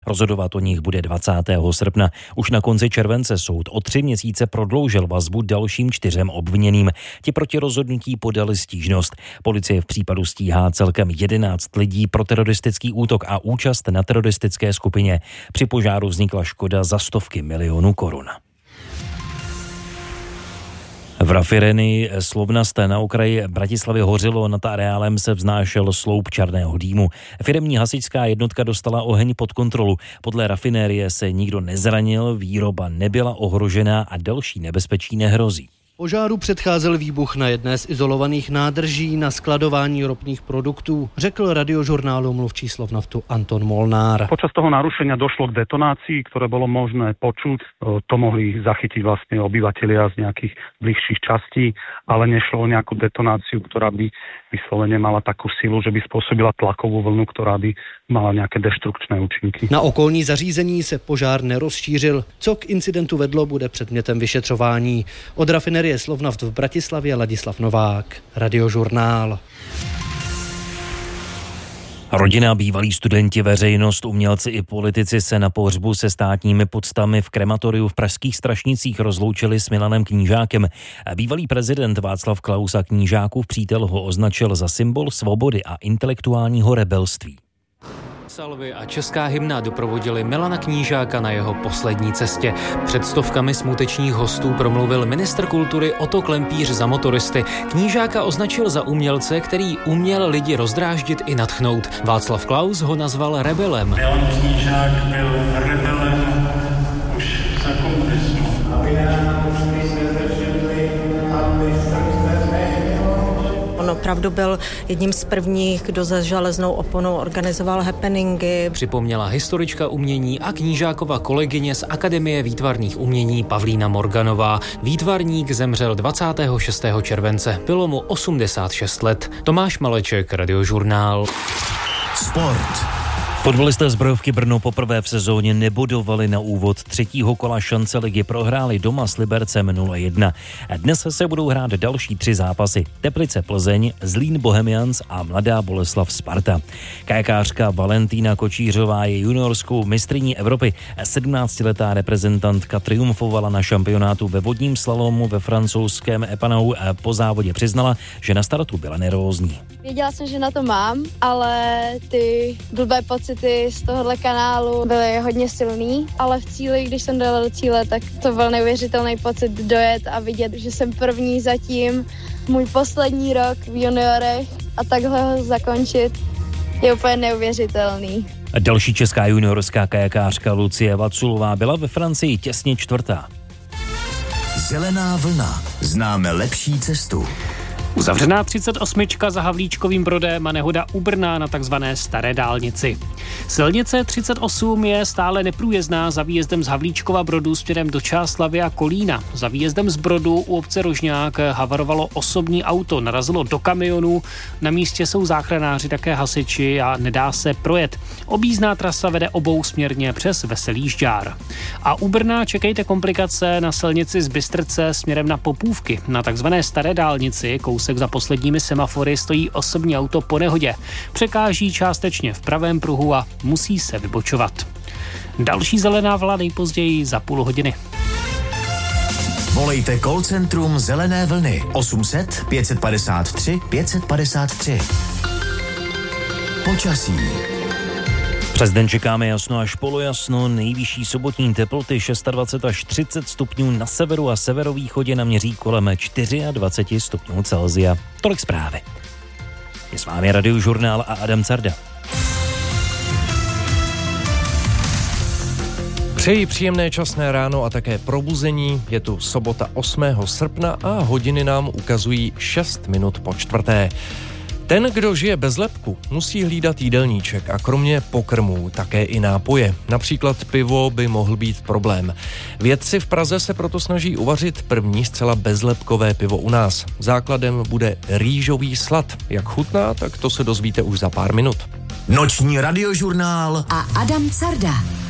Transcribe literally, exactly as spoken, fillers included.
Rozhodovat o nich bude dvacátého srpna. Už na konci července soud o tři měsíce prodloužil vazbu dalším čtyřem obviněným. Ti proti rozhodnutí podali stížnost. Policie v případu stíhá celkem jedenáct lidí pro teroristický útok a účast na teroristické skupině. Při požáru vznikla škoda za stovky milionů korun. V rafinérii Slovnaft na okraji Bratislavy hořelo, nad areálem se vznášel sloup černého dýmu. Firemní hasičská jednotka dostala oheň pod kontrolu. Podle rafinérie se nikdo nezranil, výroba nebyla ohrožená a další nebezpečí nehrozí. Požáru předcházel výbuch na jedné z izolovaných nádrží na skladování ropných produktů, řekl radiožurnálu mluvčí Slovnaftu Anton Molnár. Počas toho narušenia došlo k detonácii, ktoré bolo možné počuť. To mohli zachytiť vlastne obyvatelia z nejakých bližších častí, ale nešlo o nejakú detonáciu, ktorá by vyslovene mala takú silu, že by spôsobila tlakovú vlnu, ktorá by mala nejaké deštrukčné účinky. Na okolní zařízení se požár nerozšířil. Co k incidentu vedlo, bude předmětem vyšetřování. Od rafinérie Slovnaft v Bratislavě Ladislav Novák, Radiožurnál. Rodina, bývalí studenti, veřejnost, umělci i politici se na pohřbu se státními poctami v krematoriu v pražských Strašnicích rozloučili s Milanem Knížákem. Bývalý prezident Václav Klaus a Knížákův přítel ho označil za symbol svobody a intelektuálního rebelství. Salvy a česká hymna doprovodili Milana Knížáka na jeho poslední cestě. Před stovkami smutečních hostů promluvil ministr kultury Otto Klempíř za motoristy. Knížáka označil za umělce, který uměl lidi rozdráždit i nadchnout. Václav Klaus ho nazval rebelem. Milan Knížák byl rebelem už za komunismu. On opravdu byl jedním z prvních, kdo za železnou oponou organizoval happeningy. Připomněla historička umění a Knížákova kolegyně z Akademie výtvarných umění Pavlína Morganová. Výtvarník zemřel dvacátého šestého července. Bylo mu osmdesát šest let. Tomáš Maleček, Radiožurnál. Sport. Fotbalisté Zbrojovky Brno poprvé v sezóně nebodovali na úvod třetího kola šance ligy, prohráli doma s Libercem nula jedna. Dnes se budou hrát další tři zápasy. Teplice Plzeň, Zlín Bohemians a Mladá Boleslav Sparta. Kajakářka Valentína Kočířová je juniorskou mistryní Evropy. sedmnáctiletá reprezentantka triumfovala na šampionátu ve vodním slalomu ve francouzském Epanovu. Po závodě přiznala, že na startu byla nervózní. Věděla jsem, že na to mám, ale ty blbé pocity z tohohle kanálu byly hodně silný, ale v cíli, když jsem dojela do cíle, tak to byl neuvěřitelný pocit dojet a vidět, že jsem první zatím, můj poslední rok v juniorech a takhle ho zakončit je úplně neuvěřitelný. Další česká juniorská kajakářka Lucie Vaculová byla ve Francii těsně čtvrtá. Zelená vlna. Známe lepší cestu. Uzavřená třicet osm za Havlíčkovým Brodem a nehoda u Brna na takzvané staré dálnici. Silnice třicet osm je stále neprůjezdná za výjezdem z Havlíčkova Brodu směrem do Čáslavi a Kolína. Za výjezdem z Brodu u obce Rožňák havarovalo osobní auto, narazilo do kamionu. Na místě jsou záchranáři, také hasiči a nedá se projet. Objízdná trasa vede obousměrně přes Veselý Žďár. A u Brna čekejte komplikace na silnici z Bystrce směrem na Popůvky. Na takzvané staré dálnici kousek za posledními semafory stojí osobní auto po nehodě. Překáží částečně v pravém pruhu a musí se vybočovat. Další zelená vlna nejpozději za půl hodiny. Volejte call centrum Zelené vlny osm set pět padesát tři pět padesát tři. Počasí. Přes den čekáme jasno až polojasno, nejvyšší sobotní teploty dvacet šest až třicet stupňů na severu a severovýchodě naměří kolem dvacet čtyři stupňů Celsia. Tolik zprávy. Je s vámi Radiožurnál a Adam Carda. Přeji příjemné časné ráno a také probuzení. Je tu sobota osmého srpna a hodiny nám ukazují šest minut po čtvrté. Ten, kdo žije bez lepku, musí hlídat jídelníček a kromě pokrmů také i nápoje. Například pivo by mohl být problém. Vědci v Praze se proto snaží uvařit první zcela bezlepkové pivo u nás. Základem bude rýžový slad. Jak chutná, tak to se dozvíte už za pár minut. Noční radiožurnál a Adam Carda.